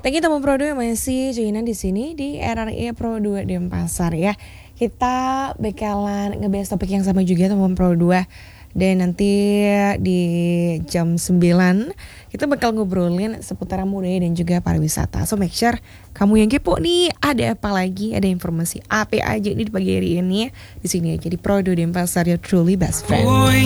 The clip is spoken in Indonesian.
Lagi teman Pro 2 masih joinan di sini di RRI Pro 2 Denpasar ya. Kita bakalan ngebahas topik yang sama juga teman Pro 2. Dan nanti di jam 9 kita bakal ngobrolin seputar budaya dan juga pariwisata. So make sure kamu yang kepo nih, ada apa lagi, ada informasi apa aja nih di pagi hari ini. Di sini aja di Pro 2 Denpasar, your truly best friend.